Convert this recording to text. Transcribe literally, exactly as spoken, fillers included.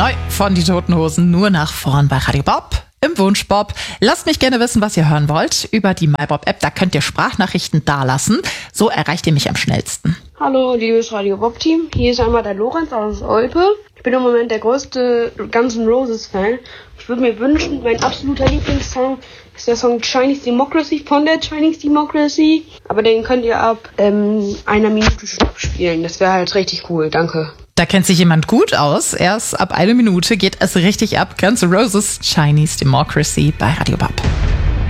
Neu von Die Toten Hosen, nur nach vorn bei Radio Bob. Im Wunschbob. Lasst mich gerne wissen, was ihr hören wollt. Über die MyBob-App, da könnt ihr Sprachnachrichten dalassen. So erreicht ihr mich am schnellsten. Hallo, liebes Radio Bob-Team. Hier ist einmal der Lorenz aus Olpe. Ich bin im Moment der größte Guns N' Roses-Fan. Ich würde mir wünschen, mein absoluter Lieblingssong ist der Song Chinese Democracy von der Chinese Democracy. Aber den könnt ihr ab ähm, einer Minute spielen. Das wäre halt richtig cool. Danke. Da kennt sich jemand gut aus. Erst ab einer Minute geht es richtig ab. Guns N' Roses, Chinese Democracy bei Radio Bob.